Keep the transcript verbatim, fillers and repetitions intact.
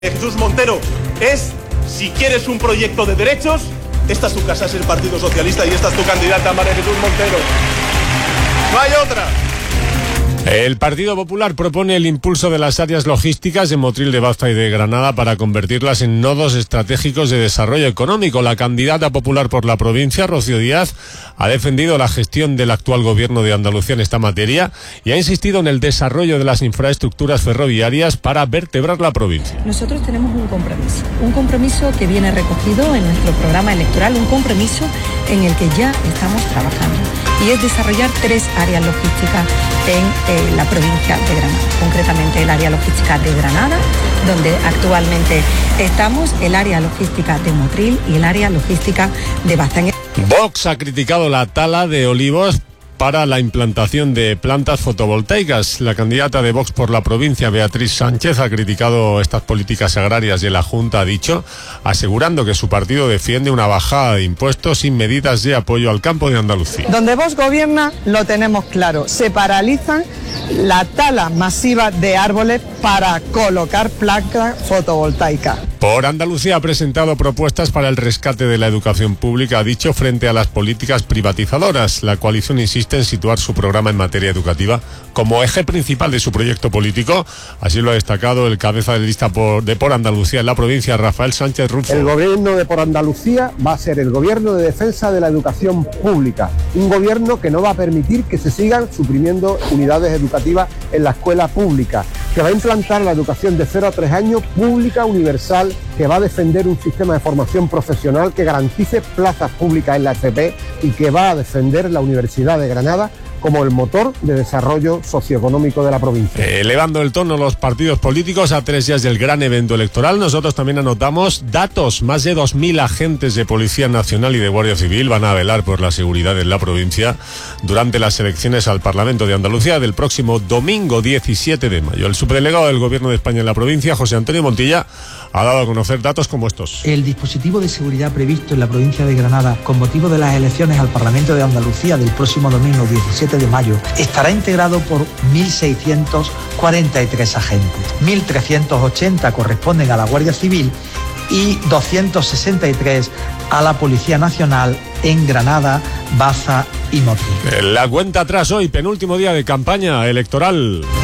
Jesús Montero es, si quieres un proyecto de derechos, esta es tu casa, es el Partido Socialista y esta es tu candidata, María Jesús Montero. No hay otra. El Partido Popular propone el impulso de las áreas logísticas de Motril, de Baza y de Granada para convertirlas en nodos estratégicos de desarrollo económico. La candidata popular por la provincia, Rocío Díaz, ha defendido la gestión del actual gobierno de Andalucía en esta materia y ha insistido en el desarrollo de las infraestructuras ferroviarias para vertebrar la provincia. Nosotros tenemos un compromiso, un compromiso que viene recogido en nuestro programa electoral, un compromiso en el que ya estamos trabajando, y es desarrollar tres áreas logísticas en eh, la provincia de Granada, concretamente el área logística de Granada, donde actualmente estamos, el área logística de Motril y el área logística de Baza. Vox ha criticado la tala de olivos para la implantación de plantas fotovoltaicas. La candidata de Vox por la provincia, Beatriz Sánchez, ha criticado estas políticas agrarias de la Junta, ha dicho, asegurando que su partido defiende una bajada de impuestos sin medidas de apoyo al campo de Andalucía. Donde Vox gobierna lo tenemos claro, se paralizan la tala masiva de árboles para colocar placas fotovoltaicas. Por Andalucía ha presentado propuestas para el rescate de la educación pública, ha dicho, frente a las políticas privatizadoras. La coalición insiste en situar su programa en materia educativa como eje principal de su proyecto político. Así lo ha destacado el cabeza de lista por, de Por Andalucía en la provincia, Rafael Sánchez Rufo. El gobierno de Por Andalucía va a ser el gobierno de defensa de la educación pública. Un gobierno que no va a permitir que se sigan suprimiendo unidades educativas en la escuela pública, que va a implantar la educación de cero a tres años pública, universal, que va a defender un sistema de formación profesional que garantice plazas públicas en la F P y que va a defender la Universidad de Granada como el motor de desarrollo socioeconómico de la provincia. Elevando el tono los partidos políticos a tres días del gran evento electoral, nosotros también anotamos datos. Más de dos mil agentes de Policía Nacional y de Guardia Civil van a velar por la seguridad en la provincia durante las elecciones al Parlamento de Andalucía del próximo domingo diecisiete de mayo. El subdelegado del Gobierno de España en la provincia, José Antonio Montilla, ha dado a conocer datos como estos. El dispositivo de seguridad previsto en la provincia de Granada con motivo de las elecciones al Parlamento de Andalucía del próximo domingo diecisiete de mayo estará integrado por mil seiscientos cuarenta y tres agentes. mil trescientos ochenta corresponden a la Guardia Civil y doscientos sesenta y tres a la Policía Nacional en Granada, Baza y Motril. La cuenta atrás hoy, penúltimo día de campaña electoral.